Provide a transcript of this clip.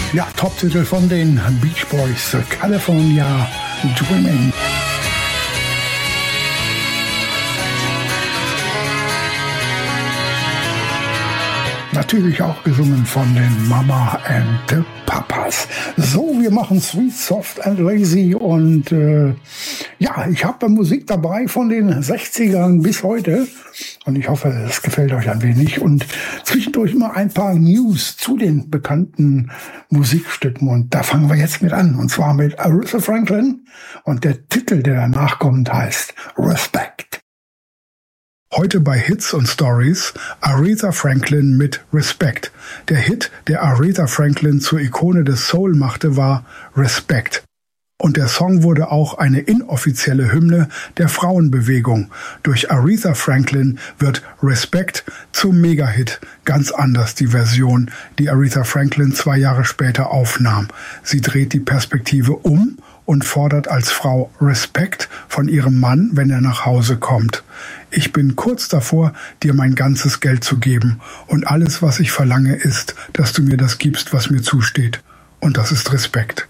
Ja, Top-Titel von den Beach Boys, California Dreaming. Natürlich auch gesungen von den Mama and the Papas. So, wir machen Sweet, Soft and Lazy und ja, ich habe Musik dabei von den 60ern bis heute und ich hoffe, es gefällt euch ein wenig und zwischendurch immer ein paar News zu den bekannten Musikstücken und da fangen wir jetzt mit an und zwar mit Aretha Franklin und der Titel, der danach kommt, heißt Respect. Heute bei Hits und Stories Aretha Franklin mit Respect. Der Hit, der Aretha Franklin zur Ikone des Soul machte, war Respect. Und der Song wurde auch eine inoffizielle Hymne der Frauenbewegung. Durch Aretha Franklin wird Respect zum Mega-Hit. Ganz anders die Version, die Aretha Franklin 2 Jahre später aufnahm. Sie dreht die Perspektive um und fordert als Frau Respekt von ihrem Mann, wenn er nach Hause kommt. Ich bin kurz davor, dir mein ganzes Geld zu geben und alles, was ich verlange, ist, dass du mir das gibst, was mir zusteht. Und das ist Respekt.